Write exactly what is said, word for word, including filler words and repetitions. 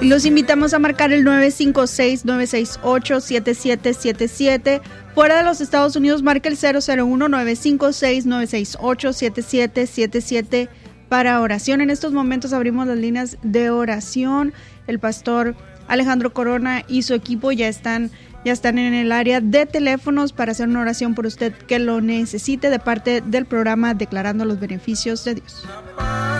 Y los invitamos a marcar el nueve cinco seis, nueve seis ocho, siete siete siete siete. Fuera de los Estados Unidos, marca el cero cero uno, nueve cinco seis, nueve seis ocho, siete siete siete siete para oración. En estos momentos abrimos las líneas de oración. El pastor Alejandro Corona y su equipo ya están, ya están en el área de teléfonos para hacer una oración por usted que lo necesite de parte del programa Declarando los Beneficios de Dios.